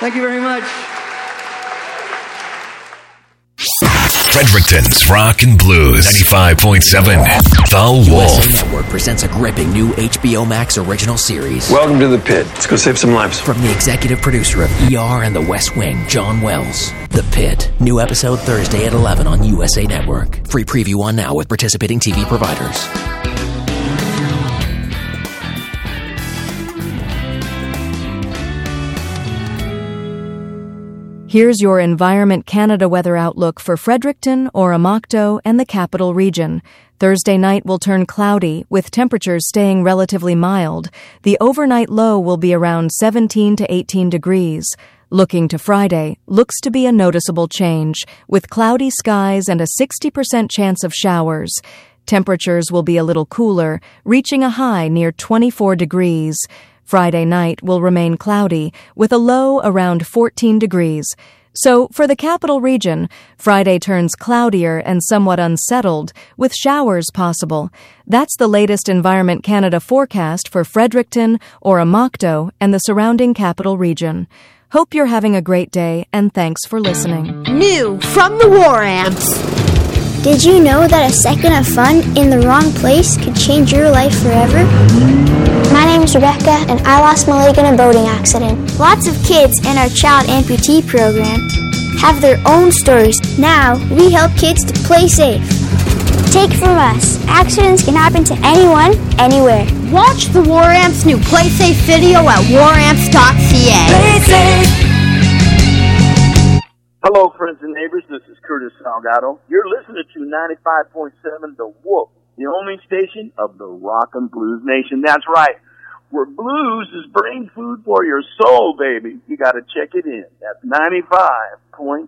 Thank you very much. Fredericton's Rock and Blues 95.7 The Wolf. USA Network presents a gripping new HBO Max original series. Welcome to the pit. Let's go save some lives. From the executive producer of ER and The West Wing, John Wells. The Pit. New episode Thursday at 11 on USA Network. Free preview on now with participating TV providers. Here's your Environment Canada weather outlook for Fredericton, Oromocto, and the Capital Region. Thursday night will turn cloudy, with temperatures staying relatively mild. The overnight low will be around 17 to 18 degrees. Looking to Friday, looks to be a noticeable change, with cloudy skies and a 60% chance of showers. Temperatures will be a little cooler, reaching a high near 24 degrees. Friday night will remain cloudy, with a low around 14 degrees. So, for the Capital Region, Friday turns cloudier and somewhat unsettled, with showers possible. That's the latest Environment Canada forecast for Fredericton, Oromocto, and the surrounding Capital Region. Hope you're having a great day, and thanks for listening. New from the War Amps. Did you know that a second of fun in the wrong place could change your life forever? My name is Rebecca, and I lost my leg in a boating accident. Lots of kids in our child amputee program have their own stories. Now, we help kids to play safe. Take it from us, accidents can happen to anyone, anywhere. Watch the War Amps new Play Safe video at waramps.ca. Play safe. Hello, friends and neighbors. This is Curtis Salgado. You're listening to 95.7 The Wolf, the only station of the Rock and Blues Nation. That's right. Where blues is brain food for your soul, baby. You got to check it in. That's 95.7.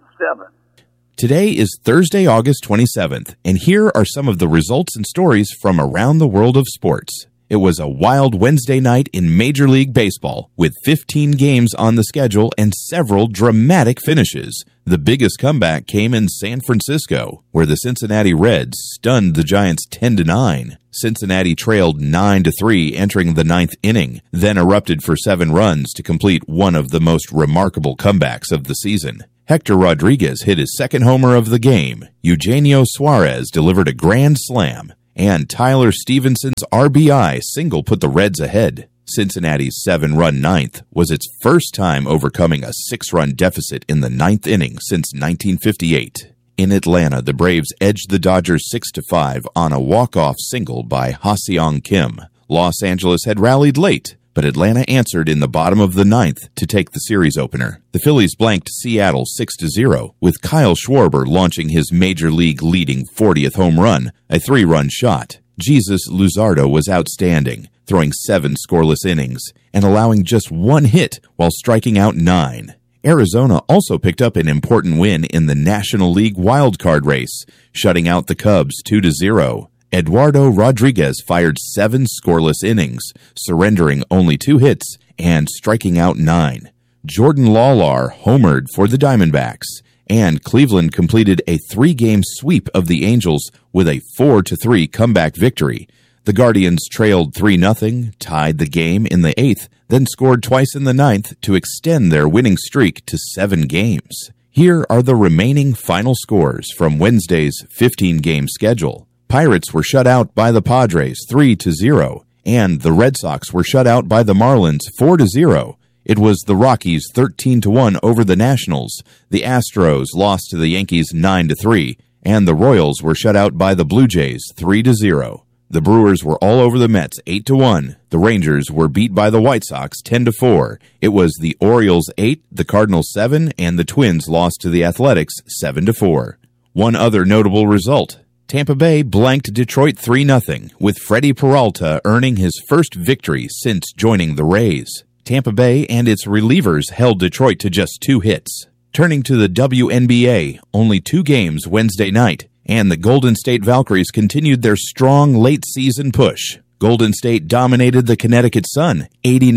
Today is Thursday, August 27th, and here are some of the results and stories from around the world of sports. It was a wild Wednesday night in Major League Baseball, with 15 games on the schedule and several dramatic finishes. The biggest comeback came in San Francisco, where the Cincinnati Reds stunned the Giants 10-9. Cincinnati trailed 9-3 entering the ninth inning, then erupted for 7 runs to complete one of the most remarkable comebacks of the season. Hector Rodriguez hit his second homer of the game. Eugenio Suarez delivered a grand slam. And Tyler Stevenson's RBI single put the Reds ahead. Cincinnati's 7-run ninth was its first time overcoming a 6-run deficit in the ninth inning since 1958. In Atlanta, the Braves edged the Dodgers 6-5 on a walk-off single by Ha-Seong Kim. Los Angeles had rallied late, but Atlanta answered in the bottom of the ninth to take the series opener. The Phillies blanked Seattle 6-0, with Kyle Schwarber launching his Major League leading 40th home run, a 3-run shot. Jesus Luzardo was outstanding, throwing 7 scoreless innings and allowing just 1 hit while striking out 9. Arizona also picked up an important win in the National League wildcard race, shutting out the Cubs 2-0. Eduardo Rodriguez fired 7 scoreless innings, surrendering only 2 hits and striking out 9. Jordan Lawlar homered for the Diamondbacks, and Cleveland completed a 3-game sweep of the Angels with a 4-3 comeback victory. The Guardians trailed 3-0, tied the game in the 8th, then scored twice in the 9th to extend their winning streak to 7 games. Here are the remaining final scores from Wednesday's 15-game schedule. Pirates were shut out by the Padres 3-0, and the Red Sox were shut out by the Marlins 4-0. It was the Rockies 13-1 over the Nationals. The Astros lost to the Yankees 9-3, and the Royals were shut out by the Blue Jays 3-0. The Brewers were all over the Mets 8-1. The Rangers were beat by the White Sox 10-4. It was the Orioles 8, the Cardinals 7, and the Twins lost to the Athletics 7-4. One other notable result: Tampa Bay blanked Detroit 3-0, with Freddie Peralta earning his first victory since joining the Rays. Tampa Bay and its relievers held Detroit to just 2 hits. Turning to the WNBA, only 2 games Wednesday night, and the Golden State Valkyries continued their strong late-season push. Golden State dominated the Connecticut Sun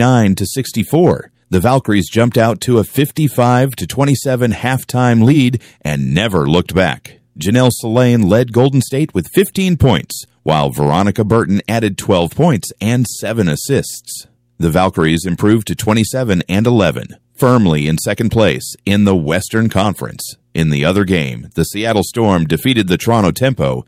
89-64. The Valkyries jumped out to a 55-27 halftime lead and never looked back. Janelle Solane led Golden State with 15 points, while Veronica Burton added 12 points and 7 assists. The Valkyries improved to 27-11, firmly in second place in the Western Conference. In the other game, the Seattle Storm defeated the Toronto Tempo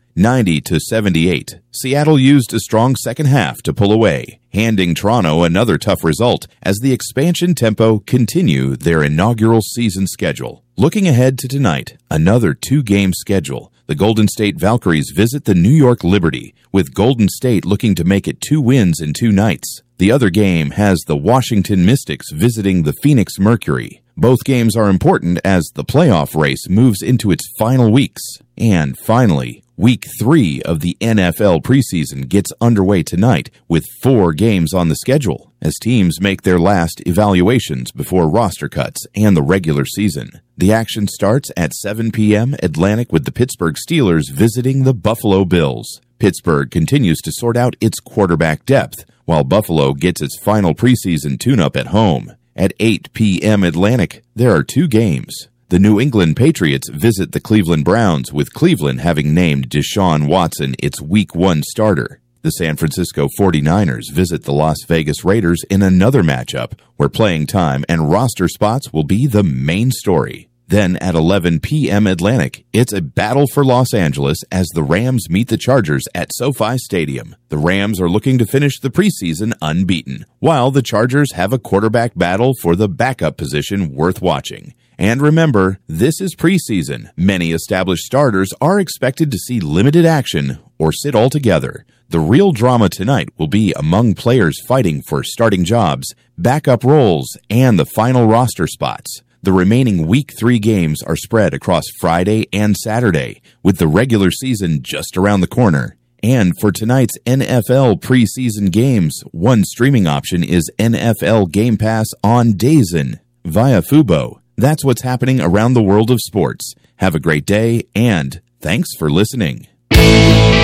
90-78. Seattle used a strong second half to pull away, handing Toronto another tough result as the expansion Tempo continue their inaugural season schedule. Looking ahead to tonight, another 2-game schedule. The Golden State Valkyries visit the New York Liberty, with Golden State looking to make it 2 wins in 2 nights. The other game has the Washington Mystics visiting the Phoenix Mercury. Both games are important as the playoff race moves into its final weeks. And finally, Week 3 of the NFL preseason gets underway tonight with 4 games on the schedule as teams make their last evaluations before roster cuts and the regular season. The action starts at 7 p.m. Atlantic with the Pittsburgh Steelers visiting the Buffalo Bills. Pittsburgh continues to sort out its quarterback depth, while Buffalo gets its final preseason tune-up at home. At 8 p.m. Atlantic, there are 2 games. The New England Patriots visit the Cleveland Browns, with Cleveland having named Deshaun Watson its Week 1 starter. The San Francisco 49ers visit the Las Vegas Raiders in another matchup, where playing time and roster spots will be the main story. Then at 11 p.m. Atlantic, it's a battle for Los Angeles as the Rams meet the Chargers at SoFi Stadium. The Rams are looking to finish the preseason unbeaten, while the Chargers have a quarterback battle for the backup position worth watching. And remember, this is preseason. Many established starters are expected to see limited action or sit altogether. The real drama tonight will be among players fighting for starting jobs, backup roles, and the final roster spots. The remaining Week 3 games are spread across Friday and Saturday, with the regular season just around the corner. And for tonight's NFL preseason games, one streaming option is NFL Game Pass on DAZN via Fubo. That's what's happening around the world of sports. Have a great day, and thanks for listening.